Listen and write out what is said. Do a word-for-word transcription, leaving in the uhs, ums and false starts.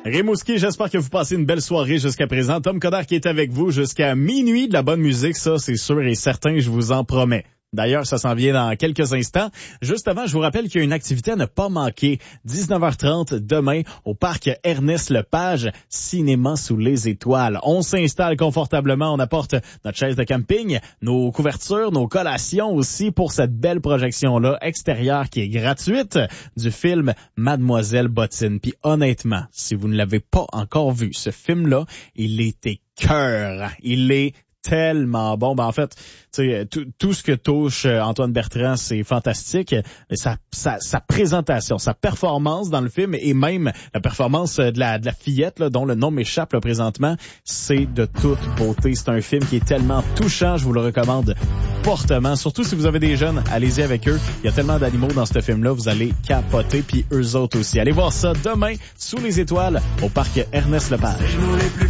Rimouski, j'espère que vous passez une belle soirée jusqu'à présent. Tom Coderre qui est avec vous jusqu'à minuit. De la bonne musique, ça, c'est sûr et certain, je vous en promets. D'ailleurs, ça s'en vient dans quelques instants. Juste avant, je vous rappelle qu'il y a une activité à ne pas manquer. dix-neuf heures trente demain au parc Ernest-Lepage, cinéma sous les étoiles. On s'installe confortablement, on apporte notre chaise de camping, nos couvertures, nos collations aussi pour cette belle projection-là extérieure qui est gratuite du film Mademoiselle Bottine. Puis honnêtement, si vous ne l'avez pas encore vu, ce film-là, il est écœurant. Il est tellement bon. Ben, en fait, tu sais, tout, tout ce que touche Antoine Bertrand, c'est fantastique. Sa, sa, sa présentation, sa performance dans le film et même la performance de la, de la fillette, là, dont le nom m'échappe là, présentement, c'est de toute beauté. C'est un film qui est tellement touchant, je vous le recommande fortement. Surtout si vous avez des jeunes, allez-y avec eux. Il y a tellement d'animaux dans ce film-là, vous allez capoter, puis eux autres aussi. Allez voir ça demain, sous les étoiles, au parc Ernest-Lepage.